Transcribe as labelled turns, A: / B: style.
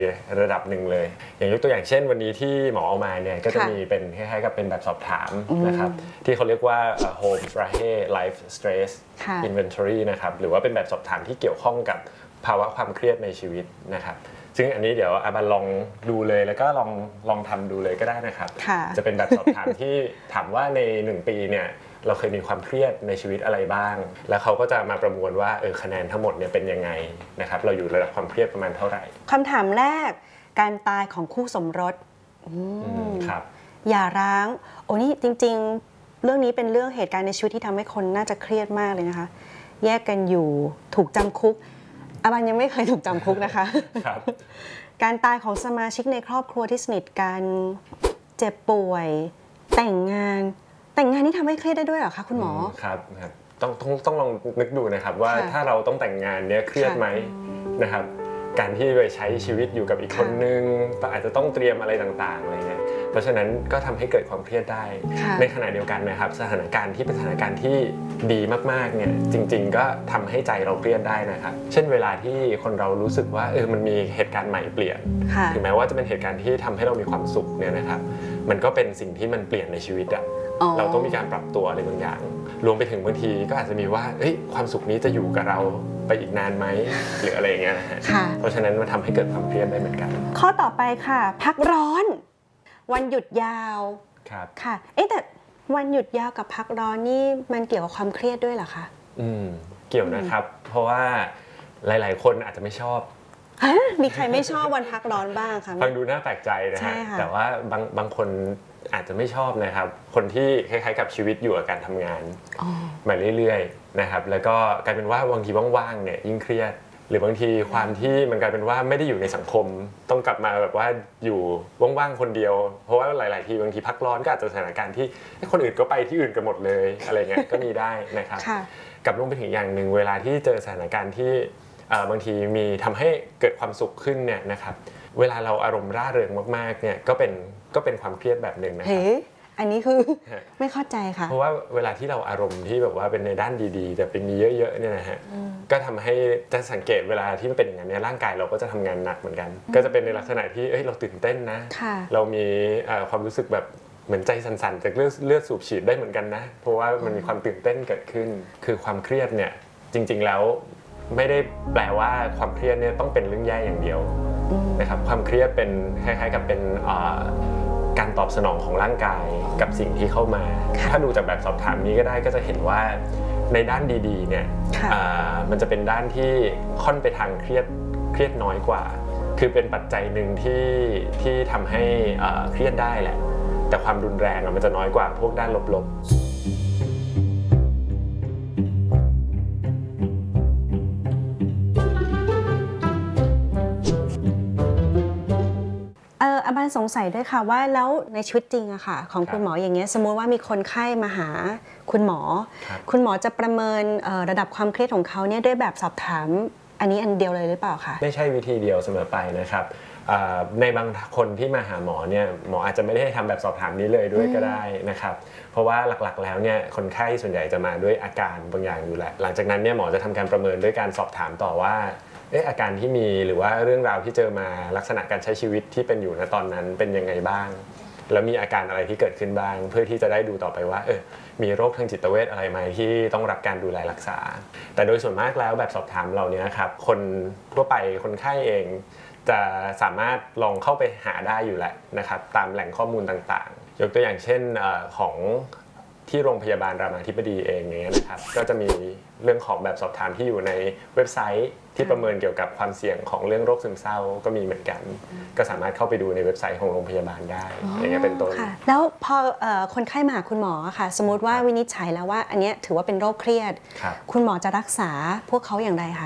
A: ระดับหนึ่งเลยอย่างยกตัวอย่างเช่นวันนี้ที่หมอเอามาเนี่ยก็จะมีเป็นคล้ายๆกับเป็นแบบสอบถามนะครับที่เขาเรียกว่า Home Brahe Life Stress Inventory นะครับหรือว่าเป็นแบบสอบถามที่เกี่ยวข้องกับภาวะความเครียดในชีวิตนะครับซึ่งอันนี้เดี๋ยวอาบันลองดูเลยแล้วก็ลองทำดูเลยก็ได้นะครับจะเป็นแบบสอบถามที่ถามว่าใน1ปีเนี่ยเราเคยมีความเครียดในชีวิตอะไรบ้างแล้วเขาก็จะมาประมวลว่าคะแนนทั้งหมดเนี่ยเป็นยังไงนะครับเราอยู่ระดับความเครียดประมาณเท่าไหร่
B: คำถามแรกการตายของคู่สมรส
A: ครับ
B: หย่าร้างโอ้นี่จริงๆเรื่องนี้เป็นเรื่องเหตุการณ์ในชีวิตที่ทำให้คนน่าจะเครียดมากเลยนะคะแยกกันอยู่ถูกจำคุกอาบันยังไม่เคยถูกจำคุกนะคะ
A: ครับ
B: การตายของสมาชิกในครอบครัวที่สนิทกันเจ็บป่วยแต่งงานนี่ทำให้เครียดได้ด้วยเหรอคะคุณหมอ
A: ครับต้องลองนึกดูนะครับว่าถ้าเราต้องแต่งงานเนี่ยเครียดไหมนะครับการที่ไปใช้ชีวิตอยู่กับอีกคนนึงอาจจะต้องเตรียมอะไรต่างๆอะไรเงี้ยเพราะฉะนั้นก็ทำให้เกิดความเครียดได้ในขณะเดียวกันนะครับสถานการณ์ที่เป็นสถานการณ์ที่ดีมากๆเนี่ยจริงๆก็ทำให้ใจเราเครียดได้นะครับเช่นเวลาที่คนเรารู้สึกว่ามันมีเหตุการณ์ใหม่เปลี่ยนถึงแม้ว่าจะเป็นเหตุการณ์ที่ทำให้เรามีความสุขเนี่ยนะครับมันก็เป็นสิ่งที่มันเปลี่ยนในชีวิตอะเราต้องมีการปรับตัวอะไรบางอย่างรวมไปถึงบางทีก็อาจจะมีว่าความสุขนี้จะอยู่กับเราไปอีกนานไหมหรืออะไรอย่างเงี้ยนะฮะเพราะฉะนั้นมันทำให้เกิดความเครียดได้เหมือนกัน
B: ข้อต่อไปค่ะพักร้อนวันหยุดยาว
A: ครับ
B: ค่ะแต่วันหยุดยาวกับพักร้อนนี่มันเกี่ยวกับความเครียดด้วยเหรอคะ
A: เกี่ยวนะครับเพราะว่าหลายๆคนอาจจะไม่ชอบ
B: มีใครไม่ชอบวันพักร้อนบ้างคะ
A: ฟังดูน่าแปลกใจนะฮะแต่ว่าบางคนอาจจะไม่ชอบนะครับคนที่คล้ายๆกับชีวิตอยู่กับการทำงานมาเรื่อยๆนะครับแล้วก็กลายเป็นว่าบางทีว่างๆเนี่ยยิ่งเครียดหรือบางทีความที่มันกลายเป็นว่าไม่ได้อยู่ในสังคมต้องกลับมาแบบว่าอยู่ว่างๆคนเดียวเพราะว่าหลายๆทีบางทีพักร้อนก็อาจจะสถานการณ์ที่คนอื่นก็ไปที่อื่นกันหมดเลยอะไรเงี้ยก็มีได้นะครับกับรวมไปถึงอย่างหนึ่งเวลาที่เจอสถานการณ์ที่บางทีมีทำให้เกิดความสุขขึ้นเนี่ยนะครับเวลาเราอารมณ์ร่าเริงมากๆเนี่ยก็เป็นความเครียดแบบหนึ่งนะครับ
B: อันนี้คือไม่เข้าใจค่ะ
A: เพราะว่าเวลาที่เราอารมณ์ที่แบบว่าเป็นในด้านดีๆแต่เป็นมีเยอะๆเนี่ยนะฮะก็ทำให้จะสังเกตเวลาที่มันเป็นอย่างนั้นเนี่ยร่างกายเราก็จะทำงานหนักเหมือนกันก็จะเป็นในลักษณะที่เราตื่นเต้นนะเรามีความรู้สึกแบบเหมือนใจสั่นๆจากเลือดสูบฉีดได้เหมือนกันนะเพราะว่ามันมีความตื่นเต้นเกิดขึ้นคือความเครียดเนี่ยจริงๆแล้วไม่ได้แปลว่าความเครียดเนี่ยต้องเป็นเรื่องแย่อย่างเดียวนะครับความเครียดเป็นคล้ายๆกับเป็นการตอบสนองของร่างกายกับสิ่งที่เข้ามาถ้าดูจากแบบสอบถามนี้ก็ได้ก็จะเห็นว่าในด้านดีๆเนี่ยมันจะเป็นด้านที่ค่อนไปทางเครียดน้อยกว่าคือเป็นปัจจัยหนึ่งที่ทำให้เครียดได้แหละแต่ความรุนแรงมันจะน้อยกว่าพวกด้านลบๆ
B: อาบันสงสัยด้วยค่ะว่าแล้วในชีวิตจริงอะค่ะของคุณหมออย่างเงี้ยสมมติว่ามีคนไข้มาหาคุณหมอจะประเมินระดับความเครียดของเขาเนี่ยด้วยแบบสอบถามอันนี้อันเดียวเลยหรือเปล่าคะ
A: ไม่ใช่วิธีเดียวเสมอไปนะครับในบางคนที่มาหาหมอเนี่ยหมออาจจะไม่ได้ทำแบบสอบถามนี้เลยด้วยก็ได้นะครับเพราะว่าหลักๆแล้วเนี่ยคนไข้ส่วนใหญ่จะมาด้วยอาการบางอย่างอยู่แหละหลังจากนั้นเนี่ยหมอจะทำการประเมินด้วยการสอบถามต่อว่าอาการที่มีหรือว่าเรื่องราวที่เจอมาลักษณะการใช้ชีวิตที่เป็นอยู่ณตอนนั้นเป็นยังไงบ้างแล้วมีอาการอะไรที่เกิดขึ้นบ้างเพื่อที่จะได้ดูต่อไปว่ามีโรคทางจิตเวชอะไรไหมที่ต้องรับการดูแลรักษาแต่โดยส่วนมากแล้วแบบสอบถามเหล่านี้ครับคนทั่วไปคนไข้เองจะสามารถลองเข้าไปหาได้อยู่แล้วนะครับตามแหล่งข้อมูลต่างๆยกตัวอย่างเช่นของที่โรงพยาบาลรามาธิบดีเองอย่างเงี้ยนะครับก็จะมีเรื่องของแบบสอบถามที่อยู่ในเว็บไซต์ที่ประเมินเกี่ยวกับความเสี่ยงของเรื่องโรคซึมเศร้าก็มีเหมือนกันก็สามารถเข้าไปดูในเว็บไซต์ของโรงพยาบาลได้อย่างเงี้ยเป็นต้น
B: แล้วพอคนไข้มาหาคุณหมอค่ะสมมติว่าวินิจฉัยแล้วว่าอันนี้ถือว่าเป็นโรคเครียดคุณหมอจะรักษาพวกเขาอย่างไรคะ